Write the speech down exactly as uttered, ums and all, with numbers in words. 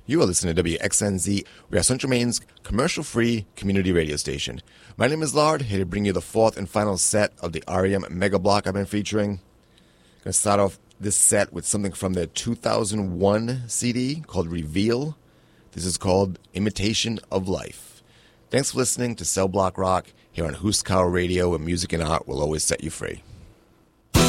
You are listening to W X N Z. We are Central Maine's commercial-free community radio station. My name is Lard, here to bring you the fourth and final set of the R E M Mega Block I've been featuring. I'm going to start off this set with something from their two thousand one C D called Reveal. This is called Imitation of Life. Thanks for listening to Cell Block Rock here on Huskar Radio, where music and art will always set you free.